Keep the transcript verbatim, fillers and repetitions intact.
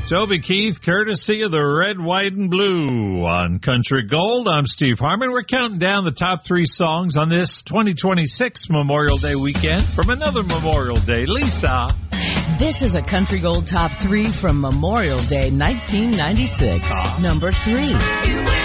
Toby Keith, courtesy of the Red, White, and Blue on Country Gold. I'm Steve Harmon. We're counting down the top three songs on this twenty twenty-six Memorial Day weekend from another Memorial Day. Lisa. This is a Country Gold top three from Memorial Day nineteen ninety-six. Ah. Number three.